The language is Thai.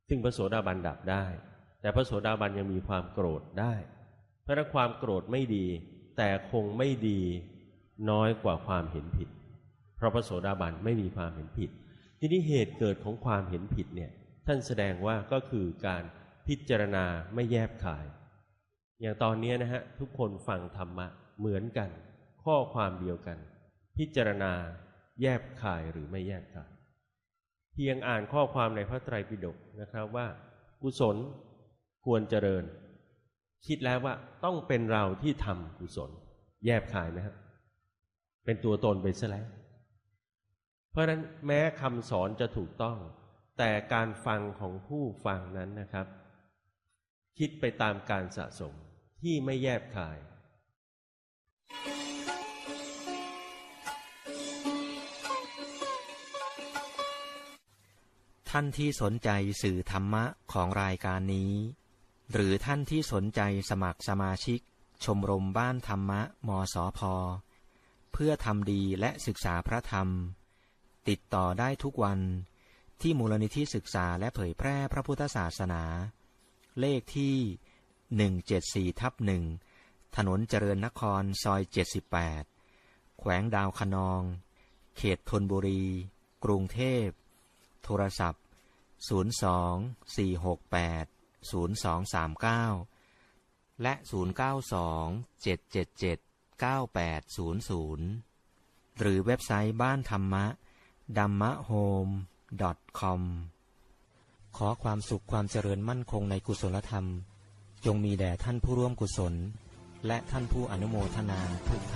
ซึ่งพระโสดาบันดับได้แต่พระโสดาบันยังมีความโกรธได้เพราะฉะนั้นความโกรธไม่ดีแต่คงไม่ดีน้อยกว่าความเห็นผิดเพราะพระโสดาบันไม่มีความเห็นผิดทีนี้เหตุเกิดของความเห็นผิดเนี่ยท่านแสดงว่าก็คือการพิจารณาไม่แยบคายอย่างตอนนี้นะฮะทุกคนฟังธรรมะเหมือนกันข้อความเดียวกันพิจารณาแยบคายหรือไม่แยบคายเพียงอ่านข้อความในพระไตรปิฎกนะครับว่ากุศลควรเจริญคิดแล้วว่าต้องเป็นเราที่ทำกุศลแยบคายไหมครับเป็นตัวตนไปซะแล้วเพราะฉะนั้นแม้คำสอนจะถูกต้องแต่การฟังของผู้ฟังนั้นนะครับคิดไปตามการสะสมที่ไม่แยบคายท่านที่สนใจสื่อธรรมะของรายการนี้หรือท่านที่สนใจสมัครสมาชิกชมรมบ้านธรรมะมสพ.เพื่อทำดีและศึกษาพระธรรมติดต่อได้ทุกวันที่มูลนิธิศึกษาและเผยแพร่พระพุทธศาสนาเลขที่174/1ถนนเจริญนครซอย78แขวงดาวคะนองเขตธนบุรีกรุงเทพโทรศัพท์02-468-0239และ0927779800หรือเว็บไซต์บ้านธรรมะ dhammahome.com ขอความสุขความเจริญมั่นคงในกุศลธรรมจงมีแด่ท่านผู้ร่วมกุศลและท่านผู้อนุโมทนาทุกท่าน